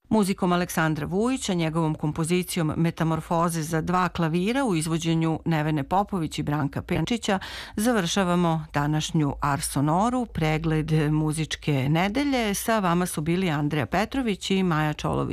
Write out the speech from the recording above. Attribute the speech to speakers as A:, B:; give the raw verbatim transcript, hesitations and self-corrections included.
A: Muzikom Aleksandra Vujića, njegovom kompozicijom Metamorfoze za dva klavira u izvođenju Nevene Popović i Branka Penčića završavamo današnju Ars Sonoru, pregled muzičke nedelje. Sa vama su bili Andreja Petrović i Maja Čolović.